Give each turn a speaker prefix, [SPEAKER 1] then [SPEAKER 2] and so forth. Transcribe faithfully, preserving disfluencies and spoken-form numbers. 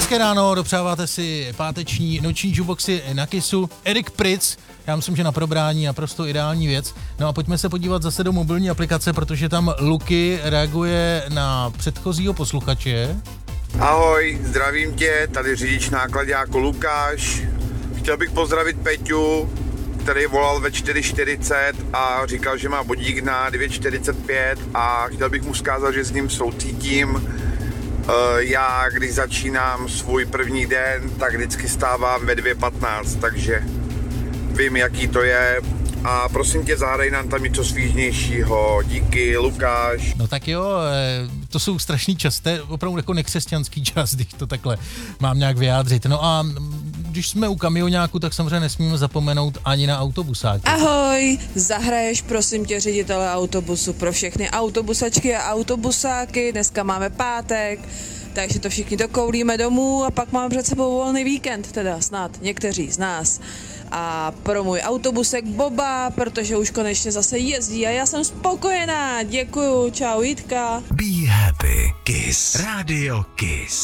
[SPEAKER 1] Hezké ráno, dopřáváte si páteční noční jukeboxy na Kissu. Erik Pritz, já myslím, že na probrání naprosto ideální věc. No a pojďme se podívat zase do mobilní aplikace, protože tam Luky reaguje na předchozího posluchače.
[SPEAKER 2] Ahoj, zdravím tě, tady řidič náklaďáku Lukáš. Chtěl bych pozdravit Peťu, který volal ve čtyři čtyřicet a říkal, že má bodík na devět čtyřicet pět a chtěl bych mu vzkázat, že s ním soucítím. Já, když začínám svůj první den, tak vždycky stávám ve dvě patnáct, takže vím, jaký to je. A prosím tě, zahraj nám tam něco svížnějšího. Díky, Lukáš.
[SPEAKER 1] No tak jo, to jsou strašný čas, to je opravdu jako nekřesťanský čas, když to takhle mám nějak vyjádřit. No a když jsme u kamioňáku, tak samozřejmě nesmíme zapomenout ani na autobusáky.
[SPEAKER 3] Ahoj, zahraješ prosím tě ředitele autobusu pro všechny autobusačky a autobusáky, dneska máme pátek, takže to všichni dokoulíme domů a pak máme před sebou volný víkend, teda snad někteří z nás. A pro můj autobusek Boba, protože už konečně zase jezdí a já jsem spokojená, děkuju, čau Jitka.
[SPEAKER 4] Be happy, Kiss, Radio Kiss.